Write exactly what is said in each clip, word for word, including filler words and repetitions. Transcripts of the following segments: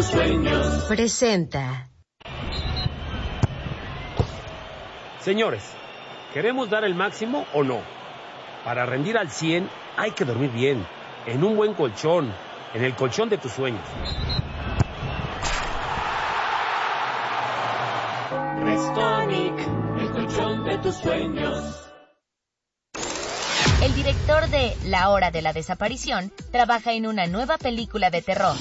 tus sueños. Presenta. Señores, ¿queremos dar el máximo o no? Para rendir al cien hay que dormir bien, en un buen colchón, en el colchón de tus sueños. Restonic, el colchón de tus sueños. El director de La Hora de la Desaparición trabaja en una nueva película de terror.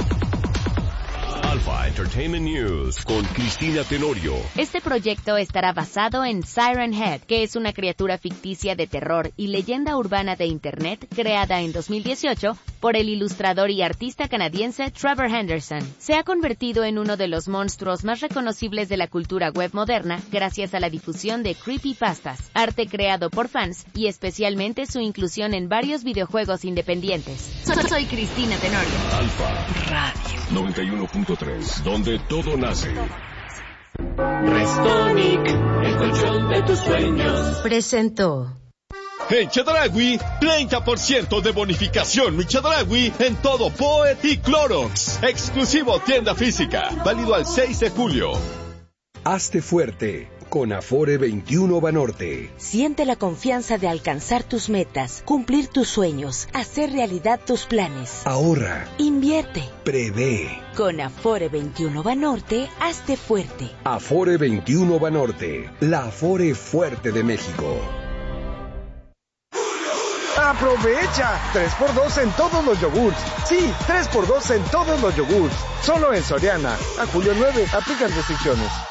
Alpha Entertainment News con Cristina Tenorio. Este proyecto estará basado en Siren Head, que es una criatura ficticia de terror y leyenda urbana de Internet creada en dos mil dieciocho por el ilustrador y artista canadiense Trevor Henderson. Se ha convertido en uno de los monstruos más reconocibles de la cultura web moderna gracias a la difusión de creepypastas, arte creado por fans y especialmente su inclusión en varios videojuegos independientes. Soy, soy Cristina Tenorio. Alpha Radio noventa y uno punto tres, donde todo nace. Restonic, el colchón de tus sueños. Presentó. En Chedraui, treinta por ciento de bonificación mi Chedraui en todo Poet y Clorox. Exclusivo tienda física, válido al seis de julio. Hazte fuerte con Afore veintiuno Banorte. Siente la confianza de alcanzar tus metas, cumplir tus sueños, hacer realidad tus planes. Ahorra. Invierte. Prevé. Con Afore veintiuno Banorte, hazte fuerte. Afore veintiuno Banorte, la Afore fuerte de México. ¡Aprovecha! tres por dos en todos los yogurts. Sí, tres por dos en todos los yogurts. Solo en Soriana. A julio nueve, aplican restricciones.